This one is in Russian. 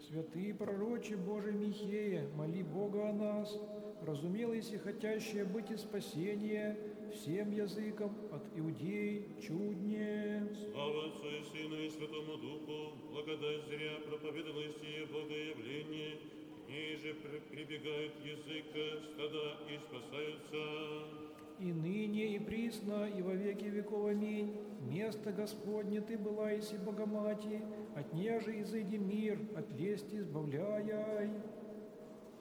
Святый пророче Божий Михея, моли Бога о нас, разумелось и хотящее быть и спасение всем языкам от иудей чудне. Слава Отцу и Сыну и Святому Духу, благодать зря проповедалось сие Богоявление, ниже прибегают язык стада и спасаются. И ныне, и присно, и во веки веков. Аминь. Место Господне Ты была, иси Богомати, от неже изыди мир, от лести избавляй.